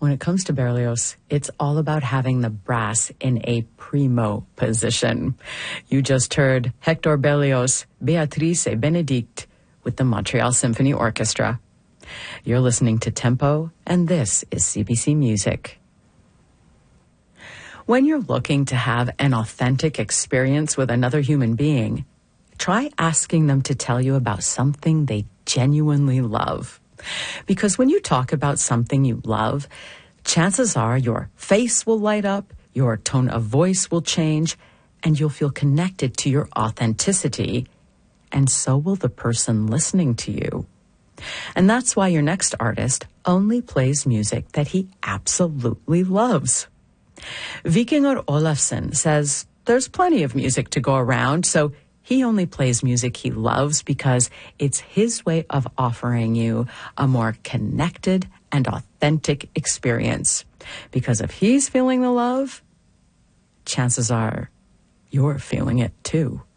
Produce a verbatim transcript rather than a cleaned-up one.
When it comes to Berlioz, it's all about having the brass in a primo position. You just heard Hector Berlioz, Beatrice Benedict with the Montreal Symphony Orchestra. You're listening to Tempo, and this is C B C Music. When you're looking to have an authentic experience with another human being, try asking them to tell you about something they genuinely love. Because when you talk about something you love, chances are your face will light up, your tone of voice will change, and you'll feel connected to your authenticity, and so will the person listening to you. And that's why your next artist only plays music that he absolutely loves. Vikingur Olafsson says there's plenty of music to go around, so he only plays music he loves because it's his way of offering you a more connected and authentic experience. Because if he's feeling the love, chances are you're feeling it too.